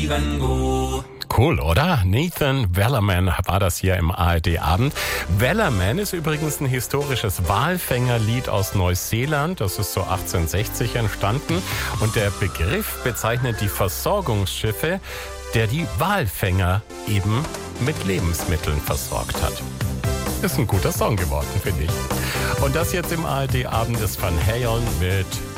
Go. Cool, oder? Nathan Wellerman war das hier im ARD-Abend. Wellerman ist übrigens ein historisches Walfängerlied aus Neuseeland. Das ist so 1860 entstanden. Und der Begriff bezeichnet die Versorgungsschiffe, der die Walfänger eben mit Lebensmitteln versorgt hat. Ist ein guter Song geworden, finde ich. Und das jetzt im ARD-Abend ist Van Halen mit